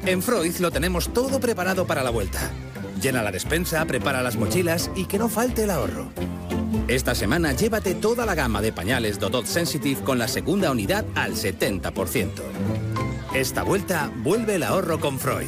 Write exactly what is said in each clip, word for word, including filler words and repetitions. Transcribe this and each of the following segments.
En Freud lo tenemos todo preparado para la vuelta. Llena la despensa, prepara las mochilas y que no falte el ahorro. Esta semana llévate toda la gama de pañales Dodot Sensitive con la segunda unidad al setenta por ciento. Esta vuelta vuelve el ahorro con Freud.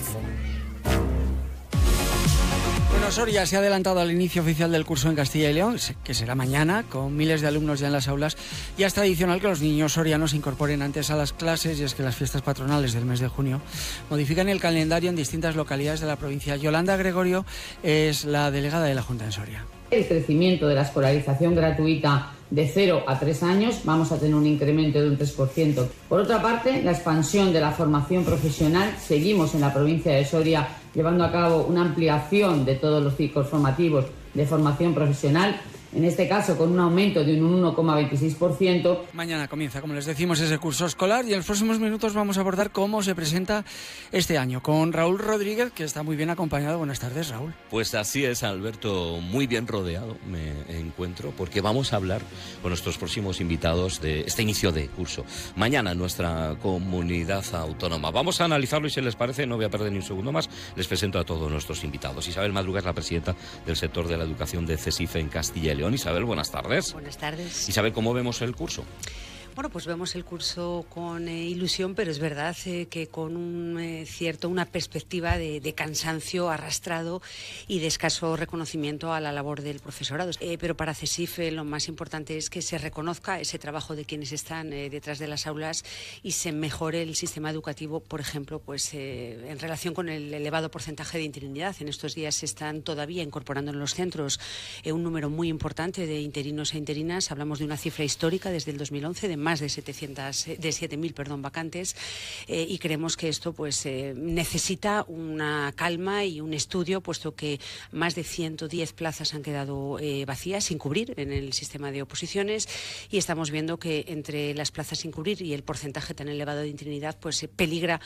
Bueno, Soria se ha adelantado al inicio oficial del curso en Castilla y León, que será mañana, con miles de alumnos ya en las aulas. Ya es tradicional que los niños sorianos se incorporen antes a las clases, y es que las fiestas patronales del mes de junio modifican el calendario en distintas localidades de la provincia. Yolanda Gregorio es la delegada de la Junta en Soria. El crecimiento de la escolarización gratuita de cero a tres años, vamos a tener un incremento de un tres por ciento. Por otra parte, la expansión de la formación profesional. Seguimos en la provincia de Soria llevando a cabo una ampliación de todos los ciclos formativos de formación profesional, en este caso con un aumento de un uno coma veintiséis por ciento. Mañana comienza, como les decimos, ese curso escolar, y en los próximos minutos vamos a abordar cómo se presenta este año con Raúl Rodríguez, que está muy bien acompañado. Buenas tardes, Raúl. Pues así es, Alberto, muy bien rodeado me encuentro, porque vamos a hablar con nuestros próximos invitados de este inicio de curso. Mañana en nuestra comunidad autónoma. Vamos a analizarlo y, si les parece, no voy a perder ni un segundo más, les presento a todos nuestros invitados. Isabel Madruga es la presidenta del sector de la educación de CESIF en Castilla y León. Isabel, buenas tardes. Buenas tardes. Isabel, ¿cómo vemos el curso? Bueno, pues vemos el curso con eh, ilusión, pero es verdad eh, que con un eh, cierto, una perspectiva de, de cansancio arrastrado y de escaso reconocimiento a la labor del profesorado. Eh, pero para CESIF eh, lo más importante es que se reconozca ese trabajo de quienes están eh, detrás de las aulas y se mejore el sistema educativo, por ejemplo, pues eh, en relación con el elevado porcentaje de interinidad. En estos días se están todavía incorporando en los centros eh, un número muy importante de interinos e interinas. Hablamos de una cifra histórica desde el dos mil once de más de setecientas, de siete mil, perdón, vacantes, eh, y creemos que esto pues eh, necesita una calma y un estudio, puesto que más de ciento diez plazas han quedado eh, vacías, sin cubrir, en el sistema de oposiciones, y estamos viendo que entre las plazas sin cubrir y el porcentaje tan elevado de interinidad, pues eh, peligra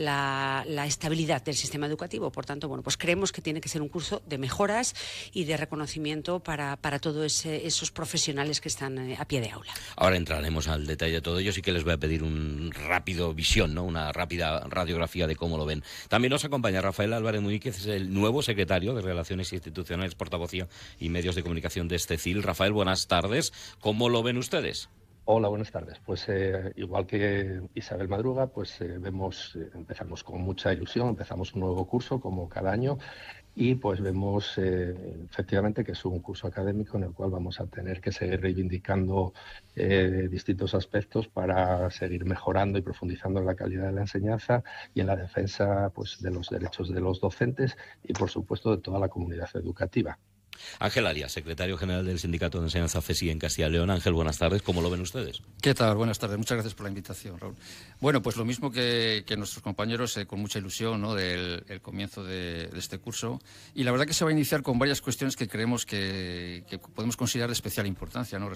la, la estabilidad del sistema educativo. Por tanto, bueno, pues creemos que tiene que ser un curso de mejoras y de reconocimiento para, para todos esos profesionales que están eh, a pie de aula. Ahora entraremos al detalle de todo. Yo sí que les voy a pedir un rápido visión, ¿no? Una rápida radiografía de cómo lo ven. También nos acompaña Rafael Álvarez Muñíquez, es el nuevo secretario de Relaciones Institucionales, portavocía y medios de comunicación de este C I L. Rafael, buenas tardes. ¿Cómo lo ven ustedes? Hola, buenas tardes. Pues eh, igual que Isabel Madruga, pues eh, vemos, eh, empezamos con mucha ilusión, empezamos un nuevo curso como cada año. Y pues vemos eh, efectivamente que es un curso académico en el cual vamos a tener que seguir reivindicando eh, distintos aspectos para seguir mejorando y profundizando en la calidad de la enseñanza y en la defensa pues de los derechos de los docentes y, por supuesto, de toda la comunidad educativa. Ángel Arias, secretario general del Sindicato de Enseñanza CESI en Castilla y León. Ángel, buenas tardes. ¿Cómo lo ven ustedes? ¿Qué tal? Buenas tardes. Muchas gracias por la invitación, Raúl. Bueno, pues lo mismo que, que nuestros compañeros, eh, con mucha ilusión, ¿no?, del el comienzo de, de este curso. Y la verdad que se va a iniciar con varias cuestiones que creemos que, que podemos considerar de especial importancia, ¿no?,